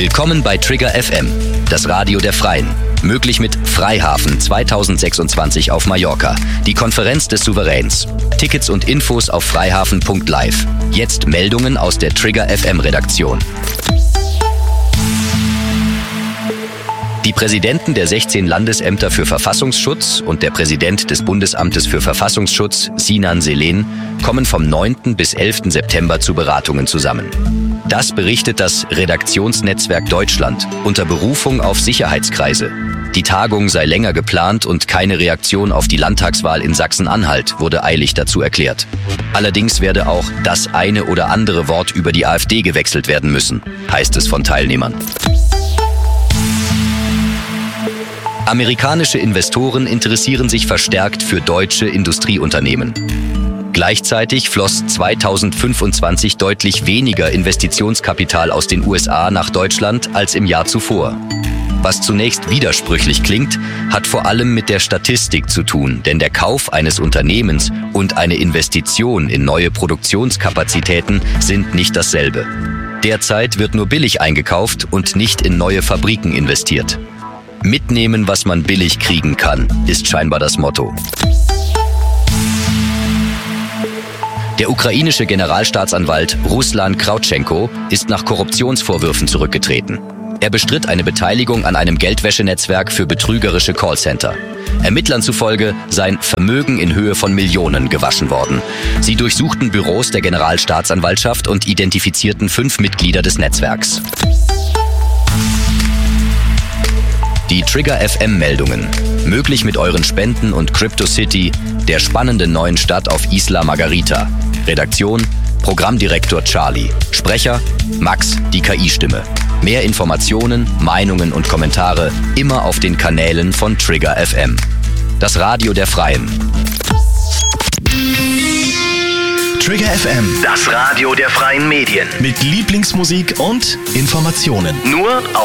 Willkommen bei Trigger FM, das Radio der Freien. Möglich mit Freihafen 2026 auf Mallorca, die Konferenz des Souveräns. Tickets und Infos auf freihafen.live. Jetzt Meldungen aus der Trigger FM Redaktion. Die Präsidenten der 16 Landesämter für Verfassungsschutz und der Präsident des Bundesamtes für Verfassungsschutz, Sinan Selen, kommen vom 9. bis 11. September zu Beratungen zusammen. Das berichtet das Redaktionsnetzwerk Deutschland unter Berufung auf Sicherheitskreise. Die Tagung sei länger geplant und keine Reaktion auf die Landtagswahl in Sachsen-Anhalt, wurde eilig dazu erklärt. Allerdings werde auch das eine oder andere Wort über die AfD gewechselt werden müssen, heißt es von Teilnehmern. Amerikanische Investoren interessieren sich verstärkt für deutsche Industrieunternehmen. Gleichzeitig floss 2025 deutlich weniger Investitionskapital aus den USA nach Deutschland als im Jahr zuvor. Was zunächst widersprüchlich klingt, hat vor allem mit der Statistik zu tun, denn der Kauf eines Unternehmens und eine Investition in neue Produktionskapazitäten sind nicht dasselbe. Derzeit wird nur billig eingekauft und nicht in neue Fabriken investiert. Mitnehmen, was man billig kriegen kann, ist scheinbar das Motto. Der ukrainische Generalstaatsanwalt Ruslan Krautschenko ist nach Korruptionsvorwürfen zurückgetreten. Er bestritt eine Beteiligung an einem Geldwäschenetzwerk für betrügerische Callcenter. Ermittlern zufolge seien Vermögen in Höhe von Millionen gewaschen worden. Sie durchsuchten Büros der Generalstaatsanwaltschaft und identifizierten 5 Mitglieder des Netzwerks. Die Trigger FM Meldungen. Möglich mit euren Spenden und CryptoCity, der spannenden neuen Stadt auf Isla Margarita. Redaktion: Programmdirektor Charlie. Sprecher: Max, die KI-Stimme. Mehr Informationen, Meinungen und Kommentare immer auf den Kanälen von Trigger FM. Das Radio der Freien. Trigger FM, das Radio der freien Medien. mit Lieblingsmusik und Informationen. Nur